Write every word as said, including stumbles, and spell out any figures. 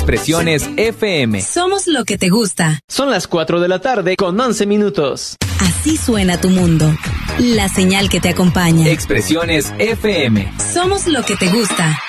Expresiones F M. Somos lo que te gusta. Son las cuatro de la tarde con once minutos. Así suena tu mundo. La señal que te acompaña. Expresiones F M. Somos lo que te gusta.